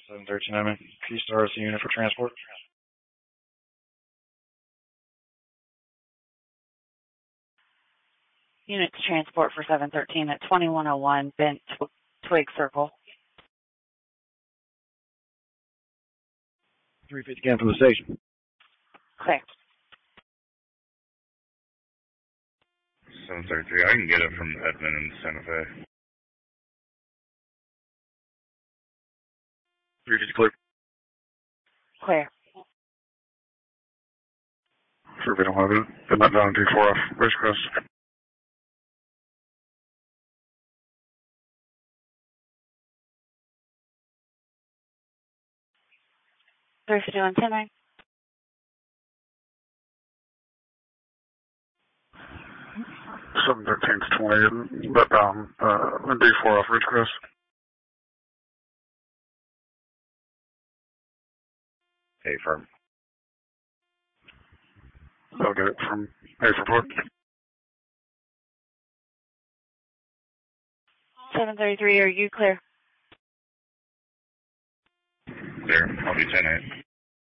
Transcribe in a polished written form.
713, I'm in. P-Star is the unit for transport. Unit to transport for 713 at 2101 Bent Twig Circle. 350 again from the station. Clear. 733, I can get it from Edmond and Santa Fe. 350 clear. Clear. Sure, if we don't have it. Been not down 24 off Ridgecrest. Three fifty one 10-9. 713 to 20, but D4 off Ridgecrest. Hey, firm. I'll get it from Airport. 733, are you clear? Clear. I'll be 10-8.